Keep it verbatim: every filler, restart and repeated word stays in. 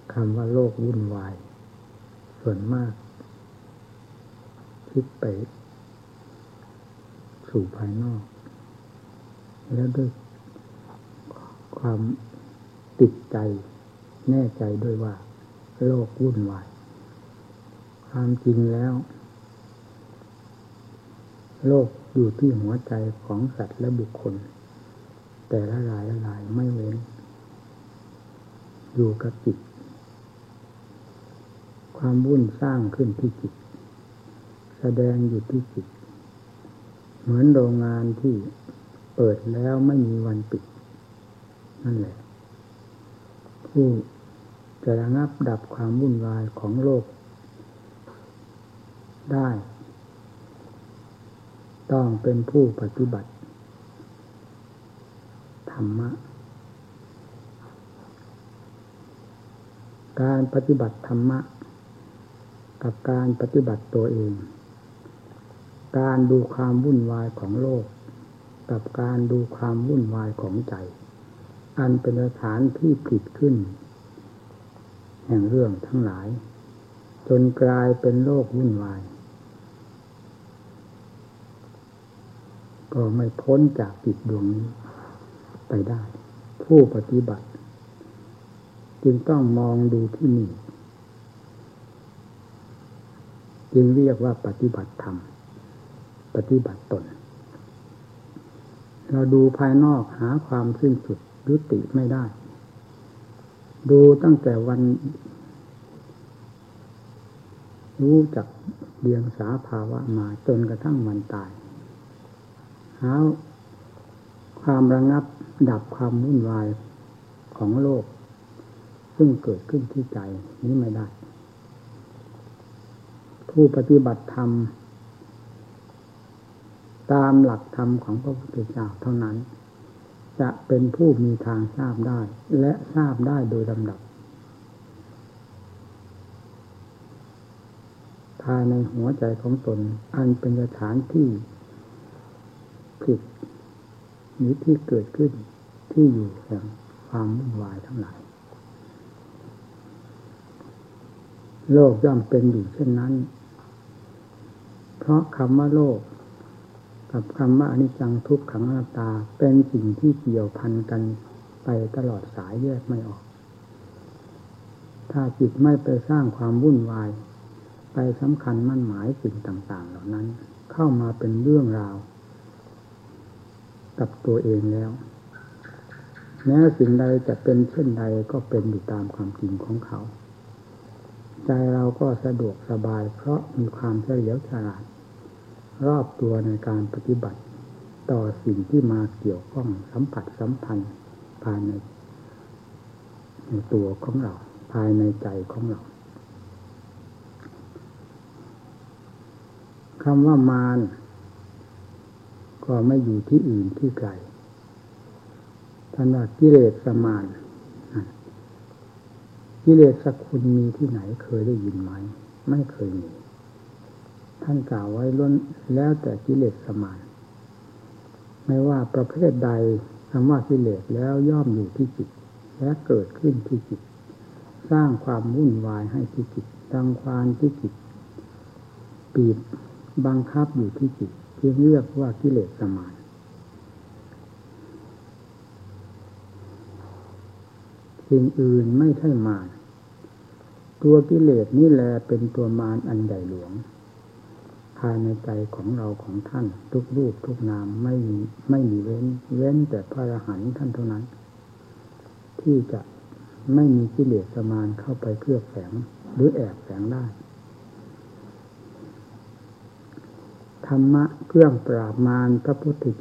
คำว่าโลกวุ่นวายส่วนมากคิดไปสู่ภายนอกแล้วด้วยความติดใจแน่ใจด้วยว่าโลกวุ่นวายความจริงแล้วโลกอยู่ที่หัวใจของสัตว์และบุคคลแต่ละรายละรายไม่เว้นอยู่กับจิตความวุ่นสร้างขึ้นที่จิตแสดงอยู่ที่จิตเหมือนโรงงานที่เปิดแล้วไม่มีวันปิดนั่นแหละผู้จะระงับดับความวุ่นวายของโลกได้ต้องเป็นผู้ปฏิบัติธรรมะการปฏิบัติธรรมะกับการปฏิบัติตัวเองการดูความวุ่นวายของโลกกับการดูความวุ่นวายของใจอันเป็นสถานที่ผลิตขึ้นแห่งเรื่องทั้งหลายจนกลายเป็นโลกวุ่นวายก็ไม่พ้นจากจิตดวงนี้ไปได้ผู้ปฏิบัติจึงต้องมองดูที่นี่จึงเรียกว่าปฏิบัติธรรมปฏิบัติตนเราดูภายนอกหาความสิ้นสุดยุติไม่ได้ดูตั้งแต่วันรู้จักเดียงสาภาวะมาจนกระทั่งวันตายหาความระงับดับความวุ่นวายของโลกซึ่งเกิดขึ้นที่ใจนี้ไม่ได้ผู้ปฏิบัติธรรมตามหลักธรรมของพระพุทธเจ้าเท่านั้นจะเป็นผู้มีทางทราบได้และทราบได้โดยลำดับภายในหัวใจของตนอันเป็นสถานที่ผิดนี้ที่เกิดขึ้นที่อยู่แห่งความวุ่นวายทั้งหลายโลกย่อมเป็นอยู่เช่นนั้นเพราะคำว่าโลกกับคำว่าอนิจจังทุกขังอนัตตาเป็นสิ่งที่เกี่ยวพันกันไปตลอดสายแยกไม่ออกถ้าจิตไม่ไปสร้างความวุ่นวายไปสำคัญมั่นหมายสิ่งต่างๆเหล่านั้นเข้ามาเป็นเรื่องราวกับตัวเองแล้วแม้สิ่งใดจะเป็นเช่นใดก็เป็นอยู่ตามความจริงของเขาใจเราก็สะดวกสบายเพราะมีความเฉลียวฉลาดรอบตัวในการปฏิบัติต่อสิ่งที่มาเกี่ยวข้องสัมผัสสัมพันธ์ภายในในตัวของเราภายในใจของเราคำว่ามารก็ไม่อยู่ที่อื่นที่ไกลท่านว่ากิเลสมารกิเลสคุณมีที่ไหนเคยได้ยินไหมไม่เคยมีท่านกล่าวไว้ล้วนแล้วแต่กิเลสมารไม่ว่าประเภทใดคำว่ากิเลสแล้วย่อมอยู่ที่จิตและเกิดขึ้นที่จิตสร้างความวุ่นวายให้ที่จิตรังควานที่จิตบีบบังคับอยู่ที่จิตที่เรียกว่ากิเลสมารสิ่งอื่นไม่ใช่มารตัวกิเลสนี่แหละเป็นตัวมารอันใหญ่หลวงภายในใจของเราของท่านทุกรูปทุกนามไม่มีไม่มีเว้นเว้นแต่พระอรหันต์ท่านเท่านั้นที่จะไม่มีกิเลสมารเข้าไปเคลือบแฝงหรือแอบแฝงได้ธรรมะเครื่องปราบมารพระพุทธ